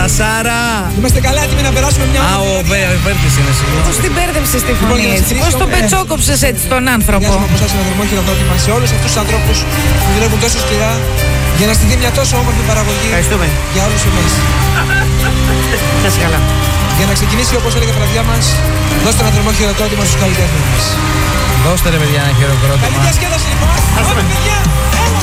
Σάρα. Είμαστε καλά, έτοιμοι να περάσουμε μια ώρα. Ο Βέρτης είναι σίγουρα. Πώς την μπέρδεψες τη φωνή έτσι, πώς τον πετσόκοψες έτσι τον άνθρωπο. Βγάζουμε από εσάς ένα θερμό χειροκρότημα σε όλους αυτούς τους ανθρώπους που δουλεύουν τόσο σκληρά για να στηθεί μια τόσο όμορφη παραγωγή. Ευχαριστούμε. Για όλους εμείς. Να σε καλά. Για να ξεκινήσει, όπως έλεγε η βραδιά μας, δώστε ένα θερμό χειροκρότημα στους καλλιτέχνες μας. Δώστε ρε παιδιά ένα χειροκρότημα. Καλή διασκέδαση λοιπόν. Πάμε παιδιά.